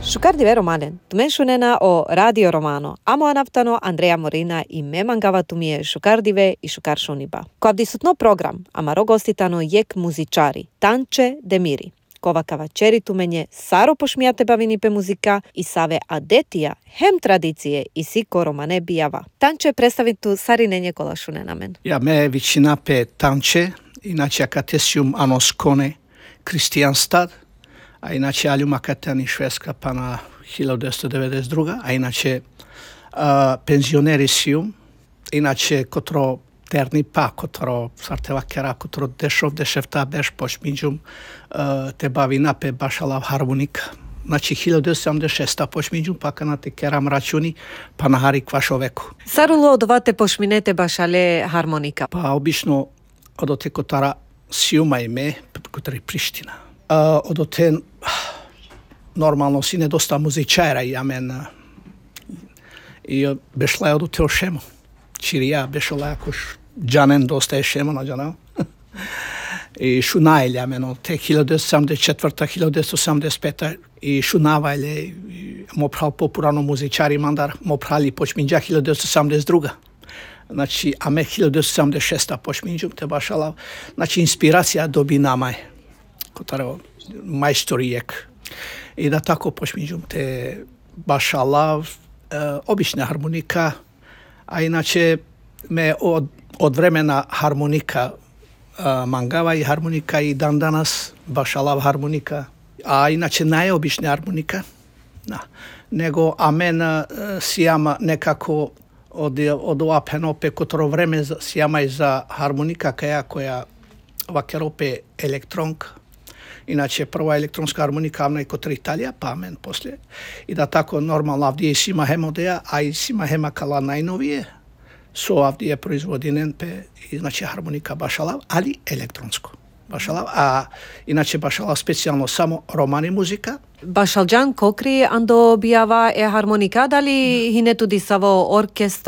Šukardive Romanen, tumenšunena o Radio Romano, amo anaftano Andrea Morina i memangava tumie Šukardive i Šukaršuniba. Koavdi sutno program, amaro gostitano jek muzičari, Tanče Demiri. Kova kavačeri tumenje saro pošmijate bavini pe muzika i save adetija hem tradicije i siko romane bijava. Tanče predstavitu sarinenje kola šunenamen. Ja me većina pe Tanče, inače akatesium anoskone kristijanstad, a inače aljuma katani švedska pa na 1992, a inače penzioneri sium, inače kotro terni pa, kotro sartevakera, kotro dešov deševta beš pošmiđum te bavina pe bašalav harmonika. Znači 1976 pošmiđum pa kanate keram računi pa na hari kvašoveku. Sarulo odvate pošminete bašale harmonika? Pa obično odote kotara siuma ime, kotari Priština. Odoten normalno si nedosta muzičara i amen i bešla je odote o šemu. Čirija bešla jakoš džanen dosta je šemo na džanao. I šunajlja meno te 1974. 1985. i šunavajlje mopral popurano muzičari mandar moprali počminđa 1972. Znači, a me 1976. počminđum te bašala. Znači, inspiracija dobi namaj. Kotaro majstorijek. I da tako počminđum te bašala obična harmonika, a inače me od vremena harmonika mangava i harmonika i dan danas bašala harmonika, a inače najobičnija harmonika, nego amen sijama nekako od opet kotro vreme sijama i za harmonika koja vakerope elektronka. Inače, prva elektronska harmonika amna je kotr Italija, pa amen poslije. I da tako normalno avdje sima hemodeja, a i sima hemakala najnovije, su avdje proizvodinen pe, znači harmonika bašalav, ali elektronsko bašalav, a inače bašalav specijalno samo romani muzika. Bašalđan kokri ando bijava harmonika, da li hine tudi savo orkestra